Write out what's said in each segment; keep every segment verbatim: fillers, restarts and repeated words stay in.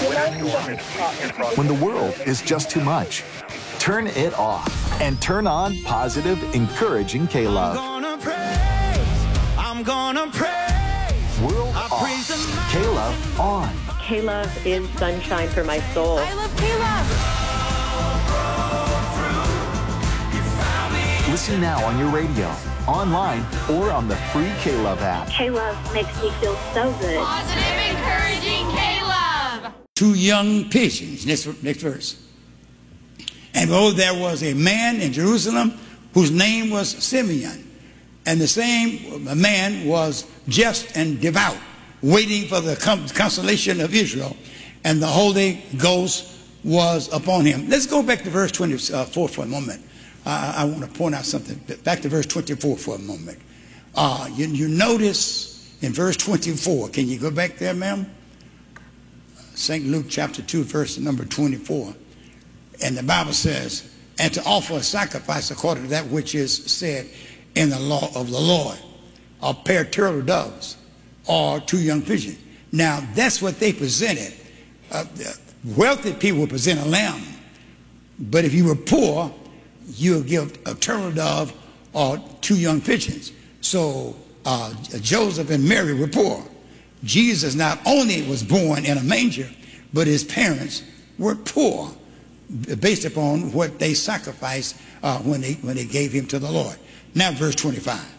When the world is just too much, turn it off and turn on positive, encouraging K-Love. I'm gonna praise, I'm gonna praise. World off, K-Love on. K-Love is sunshine for my soul. I love K-Love. Listen now on your radio, online, or on the free K-Love app. K-Love makes me feel so good. Positive, encouraging K-Love. Two young pigeons. Next, next verse. And oh, there was a man in Jerusalem whose name was Simeon. And the same man was just and devout, waiting for the consolation of Israel. And the Holy Ghost was upon him. Let's go back to verse twenty-four for a moment. Uh, I want to point out something. Back to verse twenty-four for a moment. Uh, you, you notice in verse twenty-four, can you go back there, ma'am? Saint Luke chapter two, verse number twenty-four. And the Bible says, and to offer a sacrifice according to that which is said in the law of the Lord, a pair of turtle doves or two young pigeons. Now, that's what they presented. Uh, wealthy people would present a lamb. But if you were poor, you would give a turtle dove or two young pigeons. So uh, Joseph and Mary were poor. Jesus not only was born in a manger, but his parents were poor based upon what they sacrificed uh, when, they, when they gave him to the Lord. Now verse twenty-five.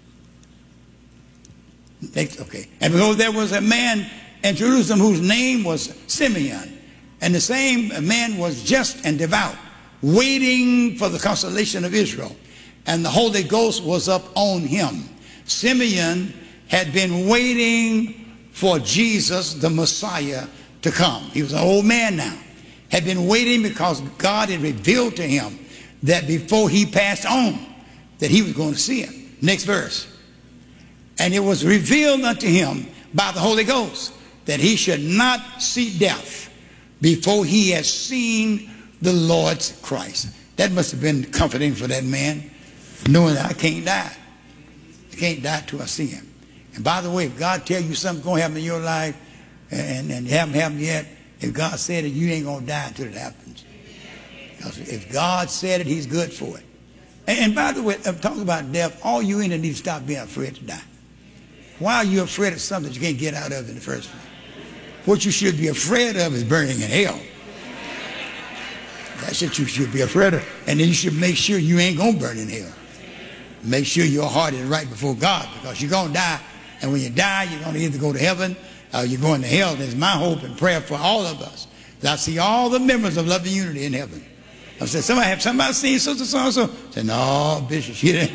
Okay. And behold, there was a man in Jerusalem whose name was Simeon. And the same man was just and devout, waiting for the consolation of Israel. And the Holy Ghost was up on him. Simeon had been waiting for Jesus, the Messiah, to come. He was an old man now. Had been waiting because God had revealed to him that before he passed on, that he was going to see him. Next verse. And it was revealed unto him by the Holy Ghost that he should not see death before he had seen the Lord's Christ. That must have been comforting for that man, knowing that I can't die. I can't die till I see him. And by the way, if God tell you something's going to happen in your life and, and it hasn't happened yet, if God said it, you ain't going to die until it happens. Because if God said it, he's good for it. And, and by the way, I'm talking about death, all you in there need to stop being afraid to die. Why are you afraid of something you can't get out of in the first place? What you should be afraid of is burning in hell. That's what you should be afraid of. And then you should make sure you ain't going to burn in hell. Make sure your heart is right before God, because you're going to die. And when you die, you're going to either go to heaven or you're going to hell. That's my hope and prayer for all of us. I see all the members of Love and Unity in heaven. I said, somebody have somebody seen so and so and so? I said, no, Bishop, she didn't.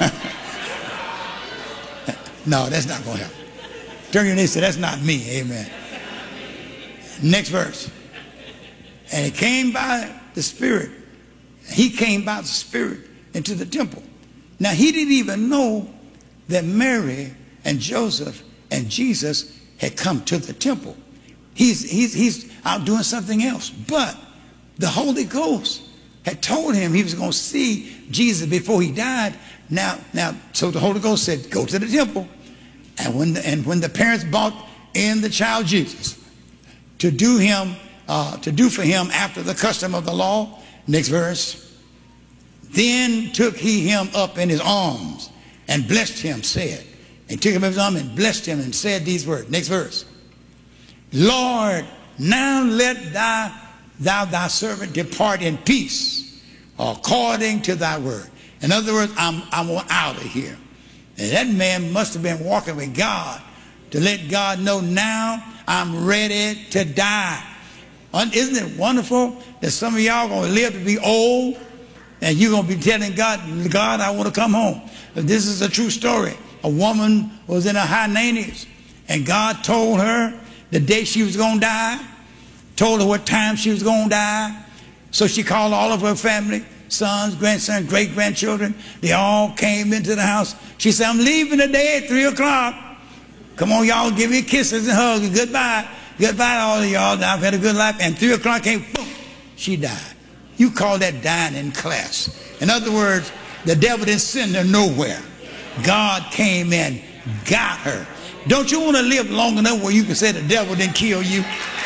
No, that's not going to happen. Turn your neighbor and say, that's not me. Amen. Next verse. And it came by the Spirit. He came by the Spirit into the temple. Now, he didn't even know that Mary and Joseph and Jesus had come to the temple. He's, he's, he's out doing something else. But the Holy Ghost had told him he was going to see Jesus before he died. Now, now, so the Holy Ghost said, go to the temple. And when the, and when the parents brought in the child Jesus to do him, uh, to do for him after the custom of the law, next verse, then took he him up in his arms and blessed him, said, and took him in his arms and blessed him and said these words. Next verse. Lord, now let thy, thou thy servant depart in peace according to thy word. In other words, I'm, I'm out of here. And that man must have been walking with God to let God know, now I'm ready to die. Isn't it wonderful that some of y'all going to live to be old and you're going to be telling God, God, I want to come home. But this is a true story. A woman was in her high nineties and God told her the day she was going to die, told her what time she was going to die. So she called all of her family, sons, grandsons, great-grandchildren. They all came into the house. She said, I'm leaving today at three o'clock. Come on, y'all, give me kisses and hugs and goodbye. Goodbye to all of y'all. I've had a good life. And three o'clock came, boom, she died. You call that dying in class. In other words, the devil didn't send her nowhere. God came and got her. Don't you want to live long enough where you can say the devil didn't kill you?